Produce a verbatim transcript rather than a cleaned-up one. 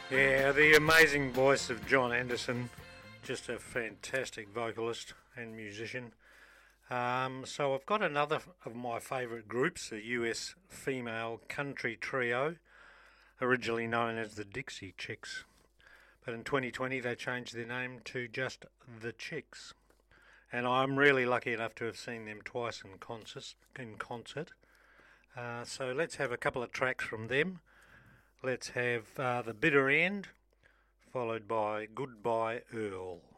Yeah, the amazing voice of John Anderson, just a fantastic vocalist and musician. Um, so I've got another of my favourite groups, a U S female country trio, originally known as the Dixie Chicks. But in twenty twenty they changed their name to just The Chicks. And I'm really lucky enough to have seen them twice in concert. In concert. Uh, so let's have a couple of tracks from them. Let's have uh, The Bitter End, followed by Goodbye Earl.